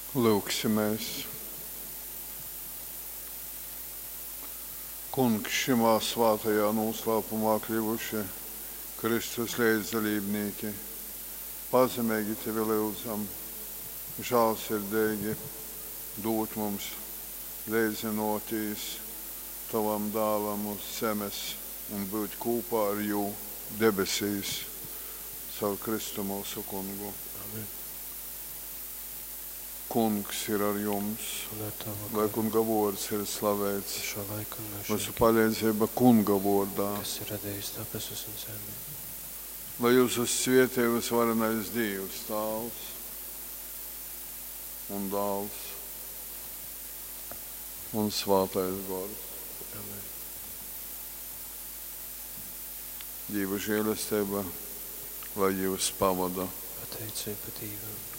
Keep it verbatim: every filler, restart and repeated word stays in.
Lūksimies. Kungs, šimā svātajā noslēpumā kļuvuši Kristus līdzdalībnieki, pazemīgi Tevi lūdzam, žēlsirdīgi dot mums līdzinotīs Tavam dēlam uz zemes un būt kopā ar jū debesīs caur Kristu mūsu kungu. Amen. Kungs ir ar jums, Un ar tavu lai garu kunga vārds ir slavēts. šo laiku un Mūsu mūžīgi, palīdzība kunga vārdā, kas ir radījis debesis un zemi. lai jūs uz svētības varenais Dievs, Tēvs un Dēls un Svētais Gars. Amen. Dieva žēlastība, lai jūs pavada Pateicība Dievam.